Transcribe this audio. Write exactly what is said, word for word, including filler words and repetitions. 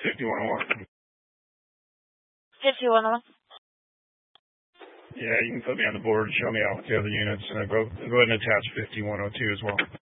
fifty-one oh one. fifty-one oh one. Yeah, you can put me on the board and show me out with the other units, and I'll go, go ahead and attach fifty-one oh two as well.